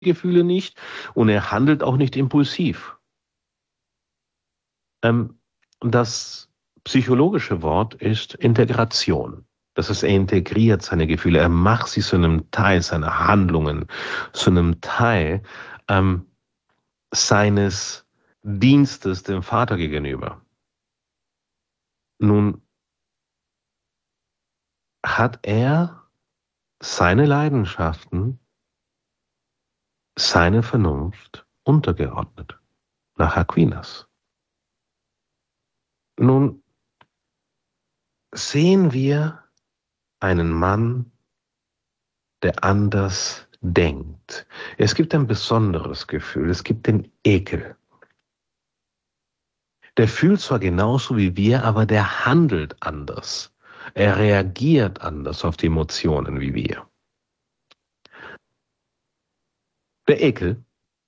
Gefühle nicht und er handelt auch nicht impulsiv. Das psychologische Wort ist Integration. Das heißt, er integriert seine Gefühle, er macht sie zu einem Teil seiner Handlungen, zu einem Teil seines Dienstes dem Vater gegenüber. Nun hat er seine Leidenschaften, seine Vernunft untergeordnet, nach Aquinas. Nun sehen wir einen Mann, der anders denkt. Es gibt ein besonderes Gefühl, es gibt den Ekel. Der fühlt zwar genauso wie wir, aber der handelt anders. Er reagiert anders auf die Emotionen wie wir. Der Ekel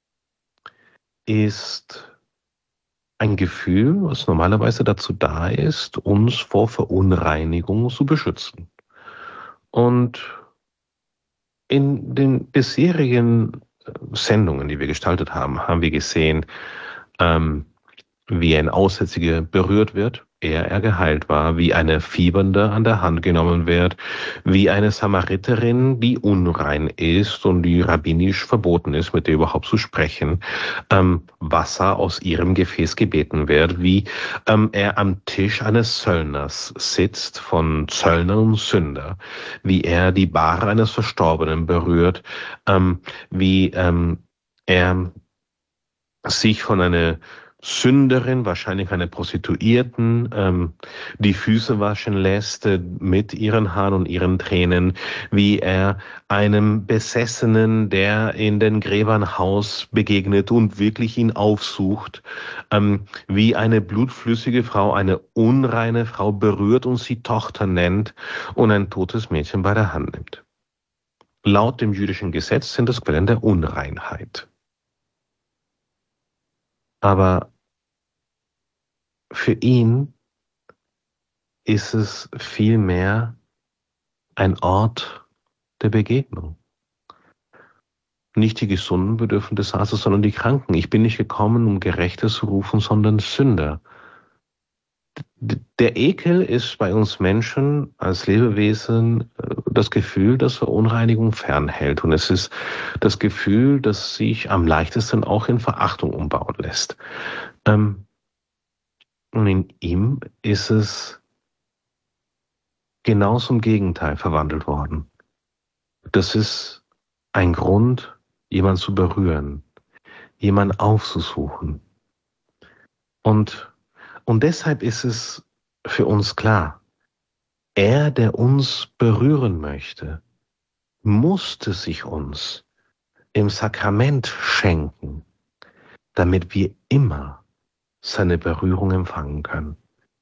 ist ein Gefühl, was normalerweise dazu da ist, uns vor Verunreinigung zu beschützen. Und in den bisherigen Sendungen, die wir gestaltet haben, haben wir gesehen, wie ein Aussätziger berührt wird, ehe er geheilt war, wie eine Fiebernde an der Hand genommen wird, wie eine Samariterin, die unrein ist und die rabbinisch verboten ist, mit der überhaupt zu sprechen, Wasser aus ihrem Gefäß gebeten wird, wie er am Tisch eines Zöllners sitzt, von Zöllner und Sünder, wie er die Bahre eines Verstorbenen berührt, wie er sich von einer Sünderin, wahrscheinlich eine Prostituierten, die Füße waschen lässt mit ihren Haaren und ihren Tränen, wie er einem Besessenen, der in den Gräbernhaus begegnet und wirklich ihn aufsucht, wie eine blutflüssige Frau eine unreine Frau berührt und sie Tochter nennt und ein totes Mädchen bei der Hand nimmt. Laut dem jüdischen Gesetz sind das Quellen der Unreinheit. Aber für ihn ist es vielmehr ein Ort der Begegnung. Nicht die Gesunden bedürfen des Arztes, sondern die Kranken. Ich bin nicht gekommen, um Gerechte zu rufen, sondern Sünder. Der Ekel ist bei uns Menschen als Lebewesen das Gefühl, das Verunreinigung fernhält. Und es ist das Gefühl, das sich am leichtesten auch in Verachtung umbauen lässt. Und in ihm ist es genau zum Gegenteil verwandelt worden. Das ist ein Grund, jemanden zu berühren, jemanden aufzusuchen. Und deshalb ist es für uns klar, er, der uns berühren möchte, musste sich uns im Sakrament schenken, damit wir immer seine Berührung empfangen können.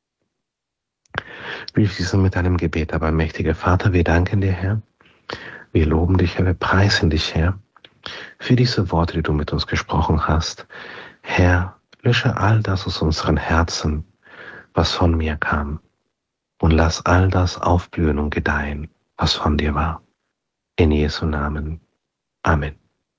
Wir schließen mit einem Gebet, aber mächtiger Vater, wir danken dir, Herr. Wir loben dich, Herr, wir preisen dich, Herr, für diese Worte, die du mit uns gesprochen hast. Herr, lösche all das aus unseren Herzen, was von mir kam, und lass all das aufblühen und gedeihen, was von dir war. In Jesu Namen. Amen.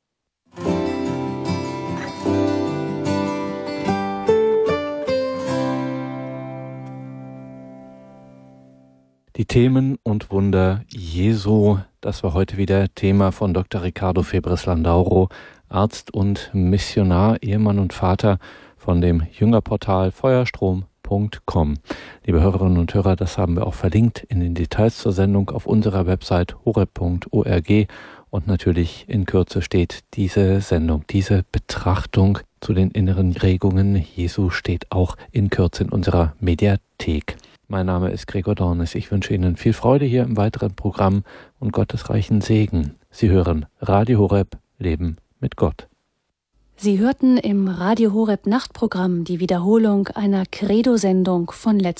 Die Themen und Wunder Jesu, das war heute wieder Thema von Dr. Ricardo Febres-Landauro, Arzt und Missionar, Ehemann und Vater von dem Jüngerportal feuerstrom.com. Liebe Hörerinnen und Hörer, das haben wir auch verlinkt in den Details zur Sendung auf unserer Website horeb.org und natürlich in Kürze steht diese Sendung, diese Betrachtung zu den inneren Regungen Jesu steht auch in Kürze in unserer Mediathek. Mein Name ist Gregor Dornis. Ich wünsche Ihnen viel Freude hier im weiteren Programm und gottesreichen Segen. Sie hören Radio Horeb, Leben mit Gott. Sie hörten im Radio Horeb Nachtprogramm die Wiederholung einer Credo-Sendung von letzter